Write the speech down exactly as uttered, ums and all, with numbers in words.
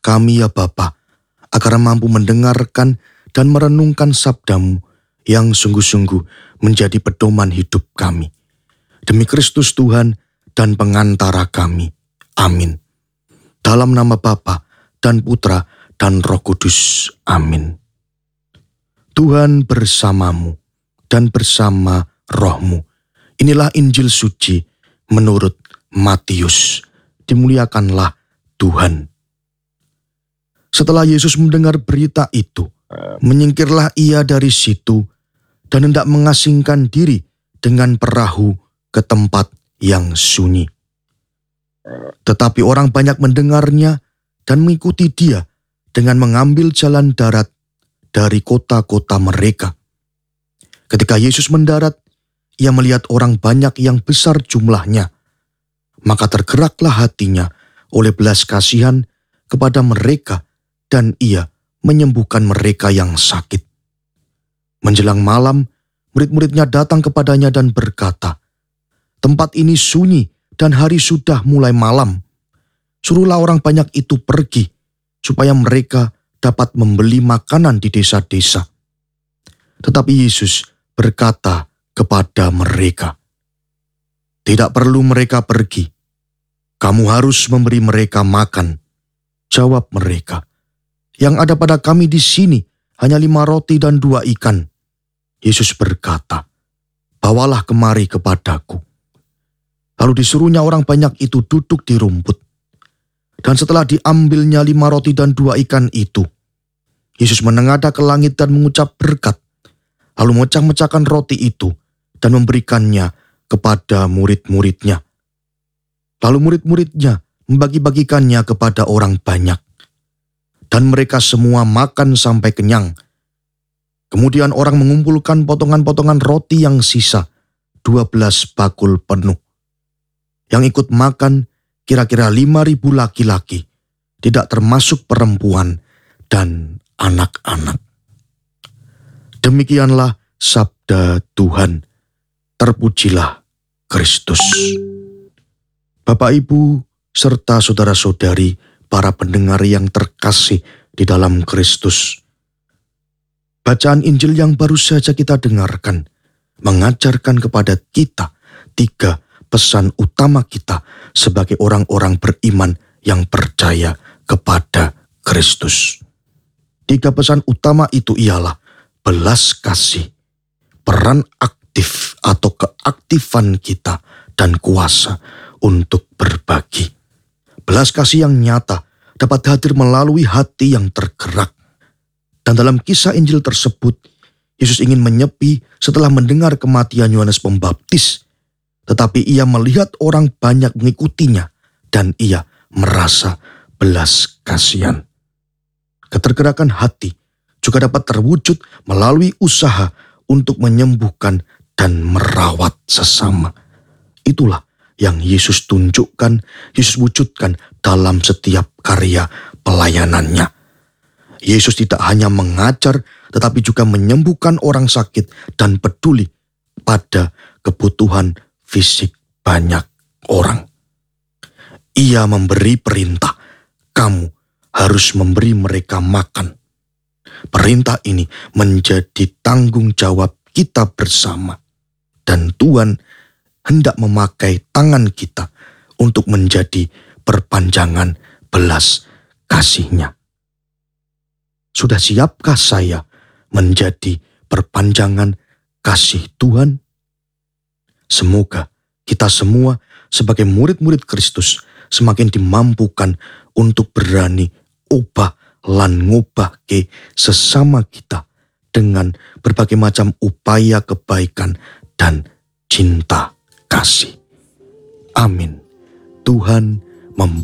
kami ya Bapa, agar mampu mendengarkan dan merenungkan sabda-Mu yang sungguh-sungguh menjadi pedoman hidup kami. Demi Kristus Tuhan dan pengantara kami. Amin. Dalam nama Bapa dan Putra dan Roh Kudus. Amin. Tuhan bersamamu dan bersama rohmu. Inilah Injil suci menurut Matius. Dimuliakanlah Tuhan. Setelah Yesus mendengar berita itu, menyingkirlah ia dari situ dan hendak mengasingkan diri dengan perahu ke tempat yang sunyi. Tetapi orang banyak mendengarnya dan mengikuti dia dengan mengambil jalan darat dari kota-kota mereka. Ketika Yesus mendarat, ia melihat orang banyak yang besar jumlahnya. Maka tergeraklah hatinya oleh belas kasihan kepada mereka dan ia menyembuhkan mereka yang sakit. Menjelang malam, murid-muridnya datang kepadanya dan berkata, "Tempat ini sunyi dan hari sudah mulai malam. Suruhlah orang banyak itu pergi, supaya mereka dapat membeli makanan di desa-desa." Tetapi Yesus berkata kepada mereka, "Tidak perlu mereka pergi. Kamu harus memberi mereka makan." Jawab mereka, "Yang ada pada kami di sini hanya lima roti dan dua ikan." Yesus berkata, "Bawalah kemari kepadaku." Lalu disuruhnya orang banyak itu duduk di rumput. Dan setelah diambilnya lima roti dan dua ikan itu, Yesus menengadah ke langit dan mengucap berkat, lalu memecah-mecahkan roti itu dan memberikannya kepada murid-muridnya. Lalu murid-muridnya membagi-bagikannya kepada orang banyak. Dan mereka semua makan sampai kenyang. Kemudian orang mengumpulkan potongan-potongan roti yang sisa, dua belas bakul penuh. Yang ikut makan kira-kira lima ribu laki-laki, tidak termasuk perempuan dan anak-anak. Demikianlah sabda Tuhan. Terpujilah Kristus. Bapak, Ibu, serta saudara-saudari, para pendengar yang terkasih di dalam Kristus. Bacaan Injil yang baru saja kita dengarkan mengajarkan kepada kita tiga pesan utama kita sebagai orang-orang beriman yang percaya kepada Kristus. Tiga pesan utama itu ialah belas kasih, peran aktif atau keaktifan kita, dan kuasa untuk berbagi. Belas kasih yang nyata dapat hadir melalui hati yang tergerak. Dan dalam kisah Injil tersebut, Yesus ingin menyepi setelah mendengar kematian Yohanes Pembaptis. Tetapi ia melihat orang banyak mengikutinya dan ia merasa belas kasihan. Ketergerakan hati juga dapat terwujud melalui usaha untuk menyembuhkan dan merawat sesama. Itulah yang Yesus tunjukkan, Yesus wujudkan dalam setiap karya pelayanannya. Yesus tidak hanya mengajar, tetapi juga menyembuhkan orang sakit dan peduli pada kebutuhan fisik banyak orang. Ia memberi perintah, kamu harus memberi mereka makan. Perintah ini menjadi tanggung jawab kita bersama. Dan Tuhan hendak memakai tangan kita untuk menjadi perpanjangan belas kasih-Nya. Sudah siapkah saya menjadi perpanjangan kasih Tuhan? Semoga kita semua sebagai murid-murid Kristus semakin dimampukan untuk berani ubah lan ngubah ke sesama kita dengan berbagai macam upaya kebaikan dan cinta kasih. Amin. Tuhan memberkati.